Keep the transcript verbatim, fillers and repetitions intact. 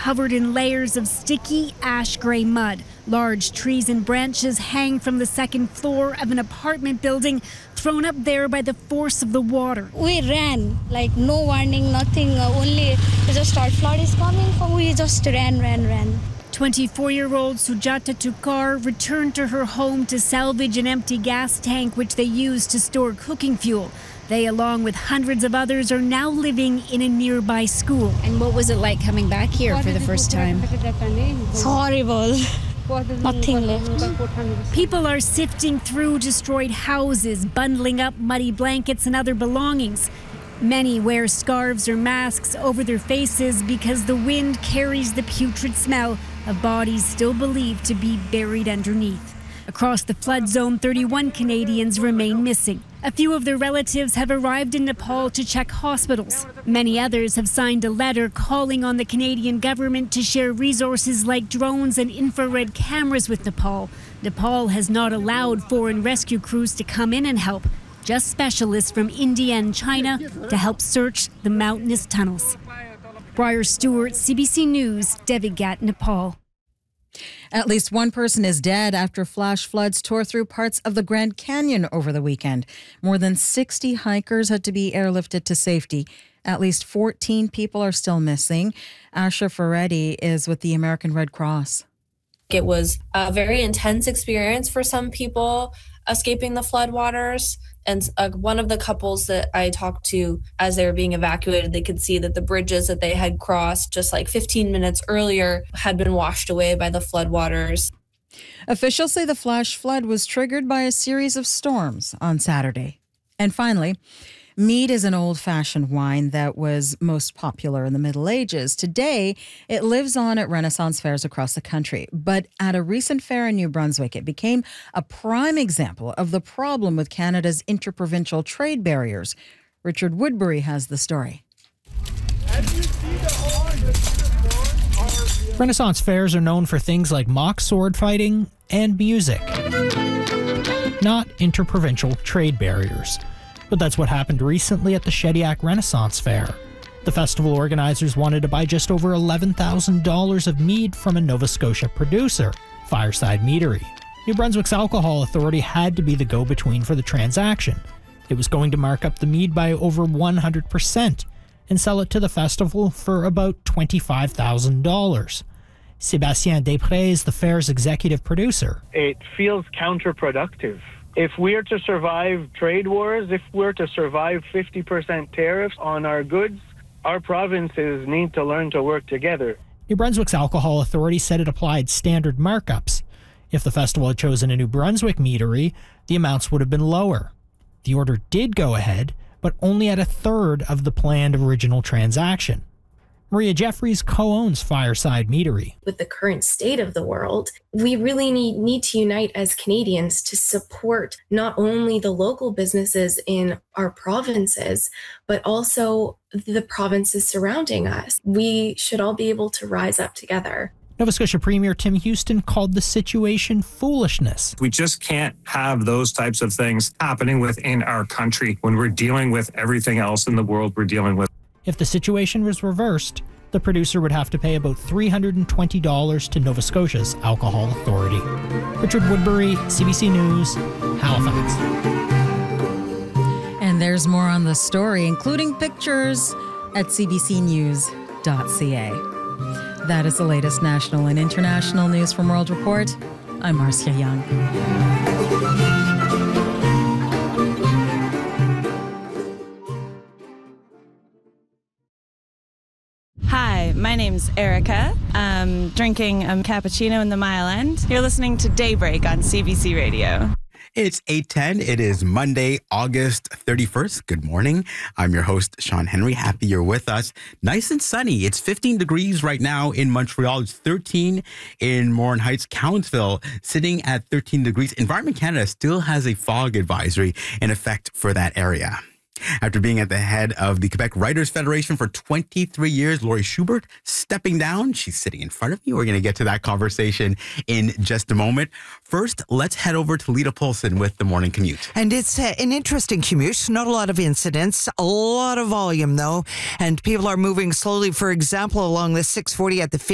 covered in layers of sticky ash-gray mud. Large trees and branches hang from the second floor of an apartment building, thrown up there by the force of the water. We ran, like no warning, nothing, uh, only just our flood is coming, so we just ran, ran, ran. twenty-four-year-old Sujata Tukar returned to her home to salvage an empty gas tank which they used to store cooking fuel. They, along with hundreds of others, are now living in a nearby school. And what was it like coming back here for the first time? It's horrible. Nothing left. People are sifting through destroyed houses, bundling up muddy blankets and other belongings. Many wear scarves or masks over their faces because the wind carries the putrid smell of bodies still believed to be buried underneath. Across the flood zone, thirty-one Canadians remain missing. A few of their relatives have arrived in Nepal to check hospitals. Many others have signed a letter calling on the Canadian government to share resources like drones and infrared cameras with Nepal. Nepal has not allowed foreign rescue crews to come in and help, just specialists from India and China to help search the mountainous tunnels. Briar Stewart, C B C News, Devigat, Nepal. At least one person is dead after flash floods tore through parts of the Grand Canyon over the weekend. More than sixty hikers had to be airlifted to safety. At least fourteen people are still missing. Asha Ferretti is with the American Red Cross. It was a very intense experience for some people escaping the floodwaters. And uh, one of the couples that I talked to as they were being evacuated, they could see that the bridges that they had crossed just like fifteen minutes earlier had been washed away by the floodwaters. Officials say the flash flood was triggered by a series of storms on Saturday. And finally, mead is an old-fashioned wine that was most popular in the Middle Ages. Today, it lives on at Renaissance fairs across the country. But at a recent fair in New Brunswick, it became a prime example of the problem with Canada's interprovincial trade barriers. Richard Woodbury has the story. Renaissance fairs are known for things like mock sword fighting and music, not interprovincial trade barriers. But that's what happened recently at the Shediac Renaissance Fair. The festival organizers wanted to buy just over eleven thousand dollars of mead from a Nova Scotia producer, Fireside Meadery. New Brunswick's Alcohol Authority had to be the go-between for the transaction. It was going to mark up the mead by over one hundred percent and sell it to the festival for about twenty-five thousand dollars. Sébastien Després is the fair's executive producer. It feels counterproductive. If we're to survive trade wars, if we're to survive fifty percent tariffs on our goods, our provinces need to learn to work together. New Brunswick's Alcohol Authority said it applied standard markups. If the festival had chosen a New Brunswick meadery, the amounts would have been lower. The order did go ahead, but only at a third of the planned original transaction. Maria Jeffries co-owns Fireside Meadery. With the current state of the world, we really need, need to unite as Canadians to support not only the local businesses in our provinces, but also the provinces surrounding us. We should all be able to rise up together. Nova Scotia Premier Tim Houston called the situation foolishness. We just can't have those types of things happening within our country when we're dealing with everything else in the world we're dealing with. If the situation was reversed, the producer would have to pay about three hundred twenty dollars to Nova Scotia's Alcohol Authority. Richard Woodbury, C B C News, Halifax. And there's more on the story, including pictures at c b c news dot c a. That is the latest national and international news from World Report. I'm Marcia Young. Hi, my name's Erica. I'm drinking a cappuccino in the Mile End. You're listening to Daybreak on C B C Radio. It's eight ten. It is Monday, August thirty-first. Good morning. I'm your host, Sean Henry. Happy you're with us. Nice and sunny. It's fifteen degrees right now in Montreal. It's thirteen in Morin Heights. Cowansville sitting at thirteen degrees. Environment Canada still has a fog advisory in effect for that area. After being at the head of the Quebec Writers Federation for twenty-three years, Laurie Schubert stepping down. She's sitting in front of me. We're going to get to that conversation in just a moment. First, let's head over to Lita Polson with the morning commute. And it's uh, an interesting commute. Not a lot of incidents, a lot of volume, though. And people are moving slowly, for example, along the six forty at the